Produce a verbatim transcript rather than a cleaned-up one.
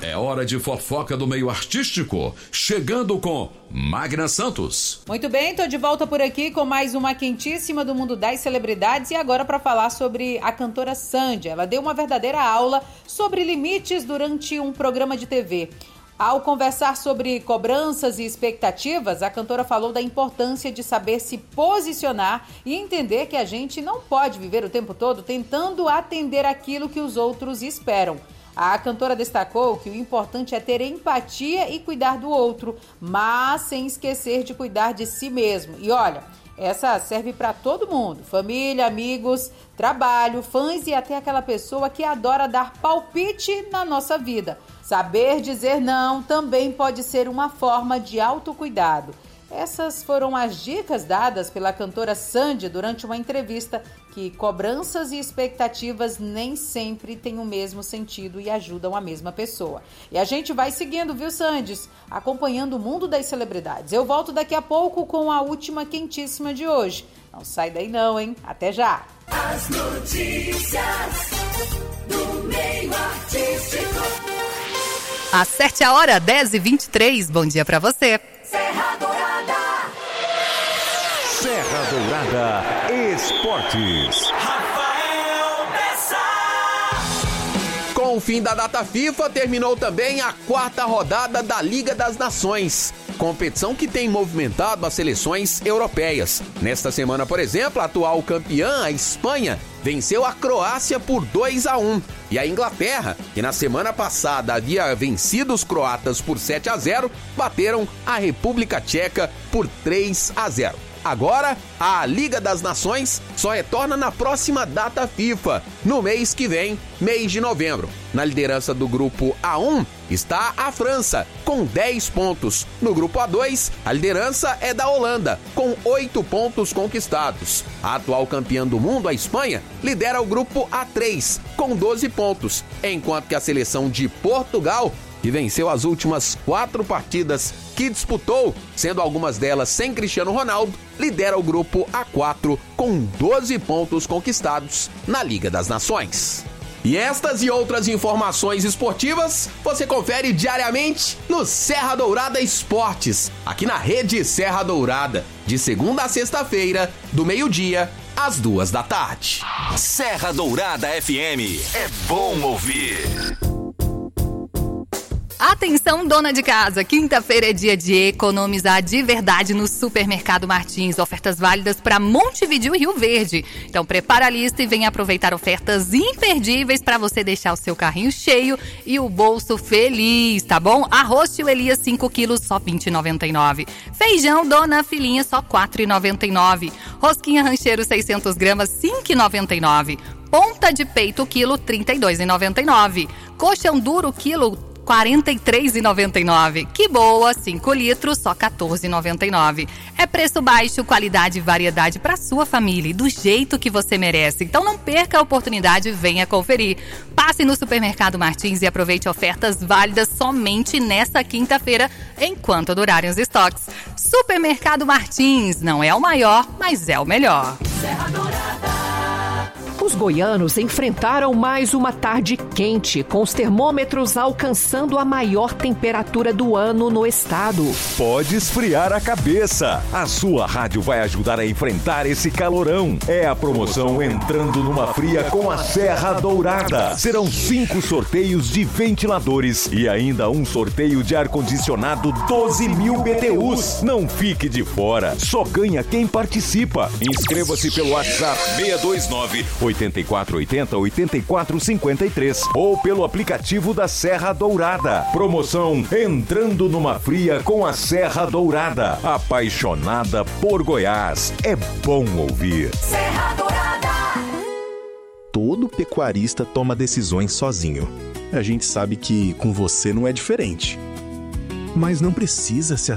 É hora de fofoca do meio artístico, chegando com Magna Santos. Muito bem, tô de volta por aqui com mais uma quentíssima do mundo das celebridades e agora para falar sobre a cantora Sandy. Ela deu uma verdadeira aula sobre limites durante um programa de T V. Ao conversar sobre cobranças e expectativas, a cantora falou da importância de saber se posicionar e entender que a gente não pode viver o tempo todo tentando atender aquilo que os outros esperam. A cantora destacou que o importante é ter empatia e cuidar do outro, mas sem esquecer de cuidar de si mesmo. E olha, essa serve para todo mundo, família, amigos, trabalho, fãs e até aquela pessoa que adora dar palpite na nossa vida. Saber dizer não também pode ser uma forma de autocuidado. Essas foram as dicas dadas pela cantora Sandy durante uma entrevista que cobranças e expectativas nem sempre têm o mesmo sentido e ajudam a mesma pessoa. E a gente vai seguindo, viu, Sandy? Acompanhando o mundo das celebridades. Eu volto daqui a pouco com a última quentíssima de hoje. Não sai daí não, hein? Até já! As notícias do meio artístico. Acerte a hora, dez e vinte e três. Bom dia pra você. Serra Dourada. Serra Dourada Esportes. Rafael Bessa. Com o fim da data FIFA, terminou também a quarta rodada da Liga das Nações. Competição que tem movimentado as seleções europeias. Nesta semana, por exemplo, a atual campeã, a Espanha, venceu a Croácia por dois a um. E a Inglaterra, que na semana passada havia vencido os croatas por sete a zero, bateram a República Tcheca por três a zero. Agora, a Liga das Nações só retorna na próxima data FIFA, no mês que vem, mês de novembro. Na liderança do grupo A um está a França, com dez pontos. No grupo A dois, a liderança é da Holanda, com oito pontos conquistados. A atual campeã do mundo, a Espanha, lidera o grupo A três, com doze pontos, enquanto que a seleção de Portugal, que venceu as últimas quatro partidas que disputou, sendo algumas delas sem Cristiano Ronaldo, lidera o grupo A quatro com doze pontos conquistados na Liga das Nações. E estas e outras informações esportivas você confere diariamente no Serra Dourada Esportes, aqui na Rede Serra Dourada, de segunda a sexta-feira, do meio-dia às duas da tarde. Serra Dourada F M, é bom ouvir. Atenção, dona de casa! Quinta-feira é dia de economizar de verdade no Supermercado Martins. Ofertas válidas para Montevidéu e Rio Verde. Então prepara a lista e vem aproveitar ofertas imperdíveis para você deixar o seu carrinho cheio e o bolso feliz, tá bom? Arroz Tio Elias cinco quilos, só vinte reais e noventa e nove centavos. Feijão Dona Filhinha, só quatro reais e noventa e nove centavos. Rosquinha Rancheiro seiscentas gramas, cinco reais e noventa e nove centavos. Ponta de peito, quilo, trinta e dois reais e noventa e nove centavos. Coxão duro, quilo, quarenta e três reais e noventa e nove centavos. Que boa, cinco litros, só quatorze reais e noventa e nove centavos. É preço baixo, qualidade e variedade para sua família e do jeito que você merece. Então não perca a oportunidade, venha conferir. Passe no Supermercado Martins e aproveite ofertas válidas somente nesta quinta-feira, enquanto durarem os estoques. Supermercado Martins, não é o maior, mas é o melhor. Serra Dourada. Os goianos enfrentaram mais uma tarde quente, com os termômetros alcançando a maior temperatura do ano no estado. Pode esfriar a cabeça. A sua rádio vai ajudar a enfrentar esse calorão. É a promoção Entrando numa Fria com a Serra Dourada. Serão cinco sorteios de ventiladores e ainda um sorteio de ar-condicionado doze mil B T Us. Não fique de fora, só ganha quem participa. Inscreva-se pelo WhatsApp seis dois nove, oito quatro oito zero, oito quatro cinco três ou pelo aplicativo da Serra Dourada. Promoção Entrando numa Fria com a Serra Dourada. Apaixonada por Goiás. É bom ouvir. Serra Dourada. Todo pecuarista toma decisões sozinho. A gente sabe que com você não é diferente. Mas não precisa se